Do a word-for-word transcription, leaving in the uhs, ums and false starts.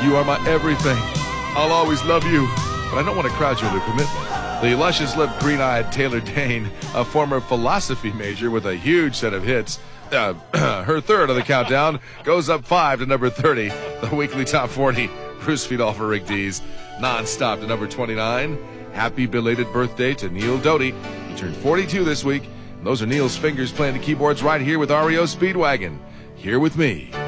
You are my everything. I'll always love you, but I don't want to crowd you into commitment. The luscious-lipped, green-eyed Taylor Dayne, a former philosophy major with a huge set of hits, uh, her third of the countdown, goes up five to number thirty. The weekly top forty, Bruce Fiedolfer Rick Dees, non-stop to number twenty-nine. Happy belated birthday to Neil Doty. He turned forty-two this week. And those are Neil's fingers playing the keyboards right here with R E O Speedwagon. Here with me.